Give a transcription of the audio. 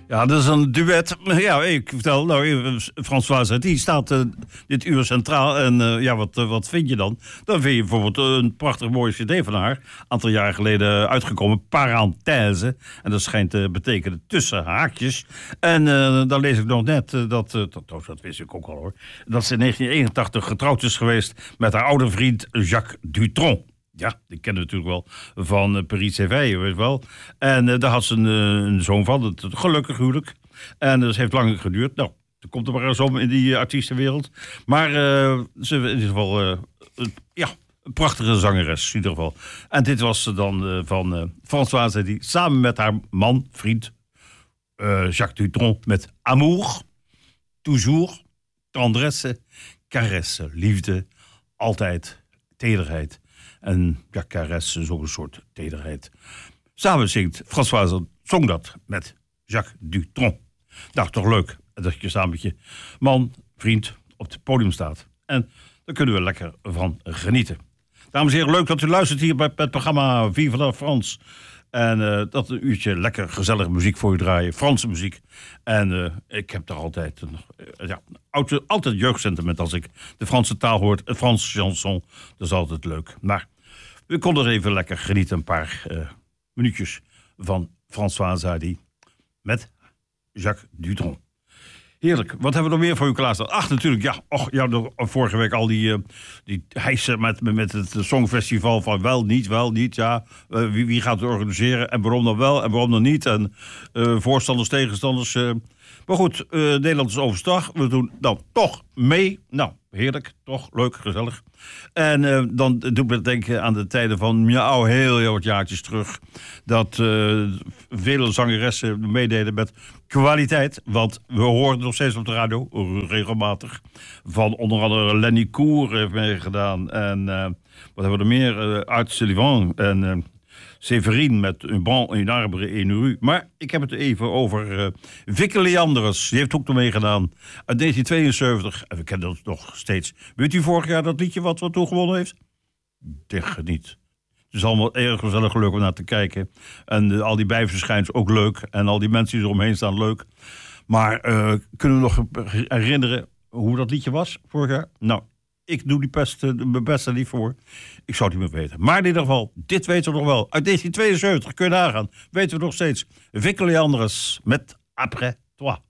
Ja, dat is een duet. Ja, ik vertel, François Hardy staat dit uur centraal. En wat vind je dan? Dan vind je bijvoorbeeld een prachtig mooie cd van haar. Een aantal jaar geleden uitgekomen, Parenthèse. En dat schijnt te betekenen tussen haakjes. En dan lees ik nog net, dat wist ik ook al hoor, dat ze in 1981 getrouwd is geweest met haar oude vriend Jacques Dutronc. Ja, die kennen we natuurlijk wel van Paris Eveye, weet je wel. En daar had ze een zoon van, het gelukkig huwelijk. En dat heeft lang geduurd. Nou, er komt er maar eens om in die artiestenwereld. Maar ze in ieder geval, een prachtige zangeres in ieder geval. En dit was dan van Françoise, die samen met haar man, vriend, Jacques Dutronc, met Amour, Toujours, Tendresse, Caresse, liefde, altijd, tederheid. En ja, caresse is ook een soort tederheid. Samen zingt Françoise, zong dat met Jacques Dutronc. Nou, toch leuk dat je samen met je man, vriend op het podium staat. En daar kunnen we lekker van genieten. Dames en heren, leuk dat u luistert hier bij het programma Vive la France. En dat een uurtje lekker gezellige muziek voor u draaien. Franse muziek. En ik heb daar altijd altijd jeugdsentiment als ik de Franse taal hoor. Een Franse chanson, dat is altijd leuk. Maar we konden er even lekker genieten. Een paar minuutjes van Françoise Hardy met Jacques Dutronc. Heerlijk. Wat hebben we nog meer voor u klaarstaan? Ach, natuurlijk, vorige week al die hijsen met het Songfestival van wel, niet, ja. Wie gaat het organiseren en waarom dan wel en waarom dan niet? En voorstanders, tegenstanders. Maar goed, Nederland is overstag. We doen dan toch mee. Nou, heerlijk, toch, leuk, gezellig. En dan doet me denken aan de tijden van heel wat jaartjes terug. Dat vele zangeressen meededen met kwaliteit. Want we horen nog steeds op de radio, regelmatig. Van onder andere Lenny Koer heeft meegedaan. En wat hebben we er meer? Art Sullivan en Séverine met Un banc, un arbre et une rue. Maar ik heb het even over Vicke Leandros. Die heeft ook nog meegedaan uit 1972. En we kennen dat nog steeds. Weet u vorig jaar dat liedje wat toen gewonnen heeft? Tegen niet. Het is allemaal erg gezellig leuk om naar te kijken. En al die bijverschijnselen ook leuk. En al die mensen die eromheen staan leuk. Maar kunnen we nog herinneren hoe dat liedje was vorig jaar? Nou, ik doe mijn beste niet voor. Ik zou het niet meer weten. Maar in ieder geval, dit weten we nog wel. Uit 1972, kun je nagaan. Weten we nog steeds. Vicke Leandros met Après Toi.